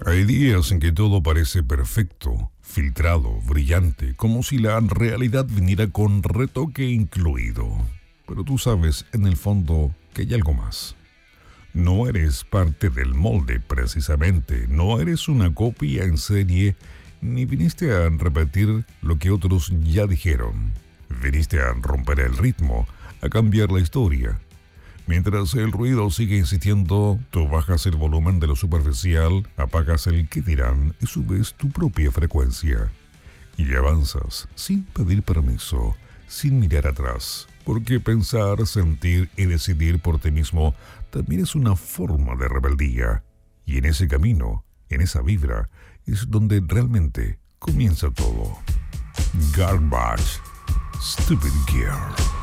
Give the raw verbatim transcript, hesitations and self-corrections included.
Hay días en que todo parece perfecto, filtrado, brillante, como si la realidad viniera con retoque incluido. Pero tú sabes, en el fondo, que hay algo más. No eres parte del molde, precisamente. No eres una copia en serie, ni viniste a repetir lo que otros ya dijeron. Viniste a romper el ritmo, a cambiar la historia. Mientras el ruido sigue insistiendo, tú bajas el volumen de lo superficial, apagas el qué dirán y subes tu propia frecuencia. Y avanzas sin pedir permiso, sin mirar atrás. Porque pensar, sentir y decidir por ti mismo también es una forma de rebeldía. Y en ese camino, en esa vibra, es donde realmente comienza todo. Garbage, Stupid Girl.